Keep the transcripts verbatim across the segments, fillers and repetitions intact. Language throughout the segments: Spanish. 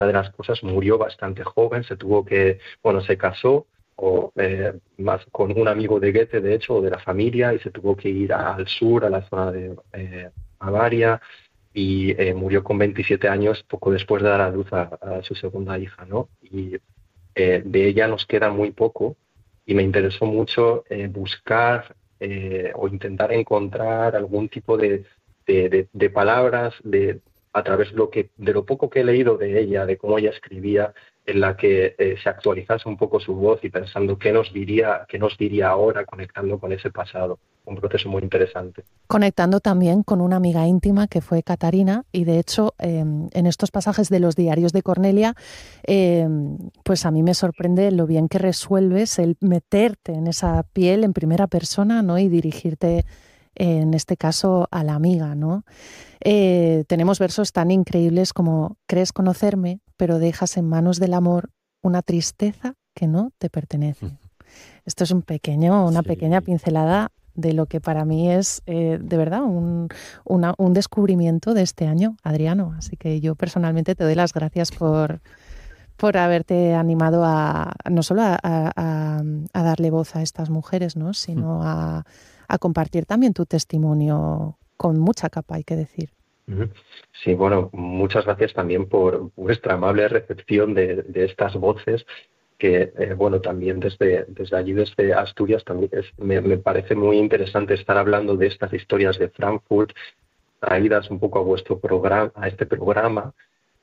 de las cosas, murió bastante joven, se tuvo que, bueno, se casó o, eh, más con un amigo de Goethe, de hecho, o de la familia, y se tuvo que ir al sur, a la zona de eh, Bavaria, y eh, murió con veintisiete años, poco después de dar a luz a, a su segunda hija, ¿no? Y eh, de ella nos queda muy poco, y me interesó mucho eh, buscar eh, o intentar encontrar algún tipo de, de, de, de palabras de, a través de lo, que, de lo poco que he leído de ella, de cómo ella escribía, en la que eh, se actualizase un poco su voz y pensando qué nos diría, qué nos diría ahora, conectando con ese pasado. Un proceso muy interesante. Conectando también con una amiga íntima que fue Catarina, y de hecho eh, en estos pasajes de los diarios de Cornelia, eh, pues a mí me sorprende lo bien que resuelves el meterte en esa piel en primera persona, ¿no? Y dirigirte, eh, en este caso, a la amiga, ¿no? Eh, tenemos versos tan increíbles como: crees conocerme, pero dejas en manos del amor una tristeza que no te pertenece. Esto es un pequeño, una sí. pequeña pincelada de lo que para mí es, eh, de verdad, un, una, un descubrimiento de este año, Adriano. Así que yo personalmente te doy las gracias por, por haberte animado a no solo a, a, a darle voz a estas mujeres, ¿no? Sino a, a compartir también tu testimonio con mucha capa, hay que decir. Sí, bueno, muchas gracias también por vuestra amable recepción de, de estas voces, que, eh, bueno, también desde, desde allí, desde Asturias, también es, me, me parece muy interesante estar hablando de estas historias de Frankfurt, traídas un poco a vuestro programa, a este programa,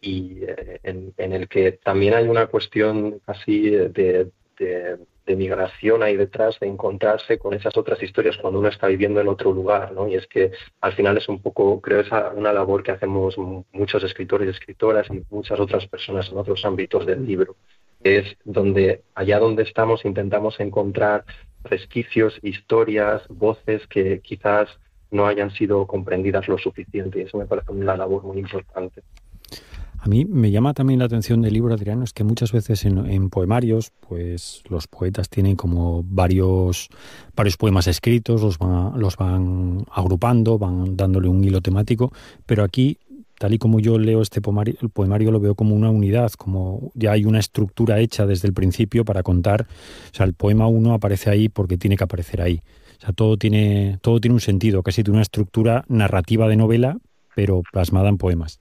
y eh, en, en el que también hay una cuestión casi de, de, de migración ahí detrás, de encontrarse con esas otras historias cuando uno está viviendo en otro lugar, ¿no? Y es que al final es un poco, creo, esa una labor que hacemos muchos escritores y escritoras y muchas otras personas en otros ámbitos del libro. Es donde, allá donde estamos, intentamos encontrar resquicios, historias, voces que quizás no hayan sido comprendidas lo suficiente, y eso me parece una labor muy importante. A mí me llama también la atención del libro, Adriano, es que muchas veces en, en poemarios, pues los poetas tienen como varios, varios poemas escritos, los van, los van agrupando, van dándole un hilo temático, pero aquí, tal y como yo leo este poemario, el poemario lo veo como una unidad, como ya hay una estructura hecha desde el principio para contar. O sea, el poema uno aparece ahí porque tiene que aparecer ahí. O sea, todo tiene, todo tiene un sentido, casi tiene una estructura narrativa de novela, pero plasmada en poemas.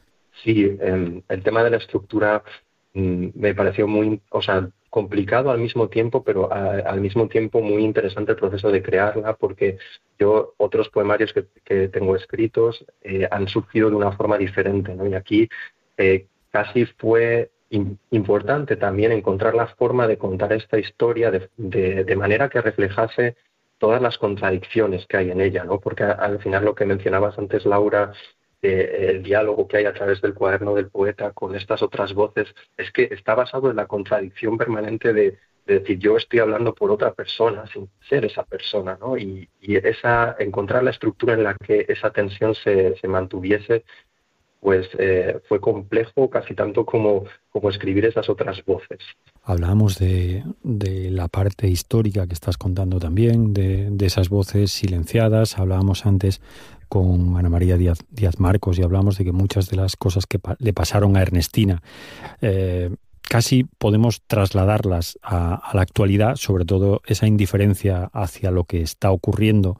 Sí, eh, el tema de la estructura mm, me pareció muy, o sea, complicado al mismo tiempo, pero a, al mismo tiempo muy interesante el proceso de crearla, porque yo otros poemarios que, que tengo escritos eh, han surgido de una forma diferente, ¿no? Y aquí eh, casi fue in, importante también encontrar la forma de contar esta historia de, de, de manera que reflejase todas las contradicciones que hay en ella, ¿no? Porque a, al final lo que mencionabas antes, Laura, Eh, el diálogo que hay a través del cuaderno del poeta con estas otras voces, es que está basado en la contradicción permanente de, de decir, yo estoy hablando por otra persona sin ser esa persona, ¿no? Y, y esa, encontrar la estructura en la que esa tensión se, se mantuviese, pues eh, fue complejo casi tanto como, como escribir esas otras voces. Hablábamos de, de la parte histórica que estás contando también, de, de esas voces silenciadas. Hablábamos antes con Ana María Díaz, Díaz Marcos y hablamos de que muchas de las cosas que pa- le pasaron a Ernestina eh, casi podemos trasladarlas a, a la actualidad, sobre todo esa indiferencia hacia lo que está ocurriendo.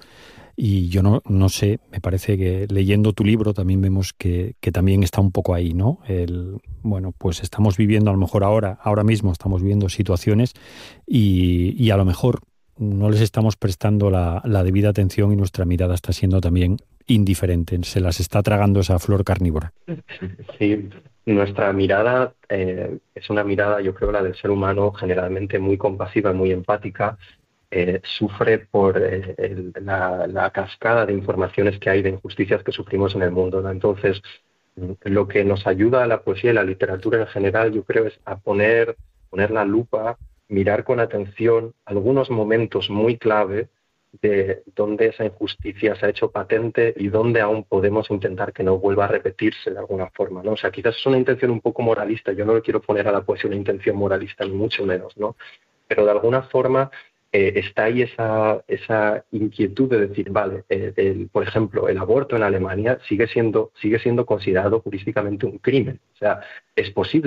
Y yo no, no sé, me parece que leyendo tu libro también vemos que, que también está un poco ahí, ¿no? El, bueno, pues estamos viviendo a lo mejor ahora, ahora mismo estamos viviendo situaciones y, y a lo mejor no les estamos prestando la, la debida atención y nuestra mirada está siendo también indiferente, se las está tragando esa flor carnívora. Sí, nuestra mirada eh, es una mirada, yo creo, la del ser humano, generalmente muy compasiva, muy empática. Eh, sufre por eh, el, la, la cascada de informaciones que hay, de injusticias que sufrimos en el mundo, ¿no? Entonces, lo que nos ayuda a la poesía y la literatura en general, yo creo, es a poner, poner la lupa, mirar con atención algunos momentos muy clave de donde esa injusticia se ha hecho patente y donde aún podemos intentar que no vuelva a repetirse de alguna forma, ¿no? O sea, quizás es una intención un poco moralista, yo no le quiero poner a la poesía una intención moralista, ni mucho menos, ¿no? Pero de alguna forma eh, está ahí esa, esa inquietud de decir, vale, eh, el, por ejemplo, el aborto en Alemania sigue siendo, sigue siendo considerado jurídicamente un crimen. O sea, es posible